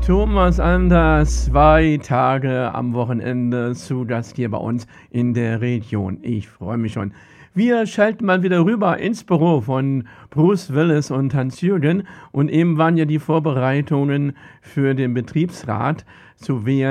Thomas Anders, 2 Tage am Wochenende zu Gast hier bei uns in der Region. Ich freue mich schon. Wir schalten mal wieder rüber ins Büro von Bruce Willis und Hans-Jürgen. Und eben waren ja die Vorbereitungen für den Betriebsrat zu wählen.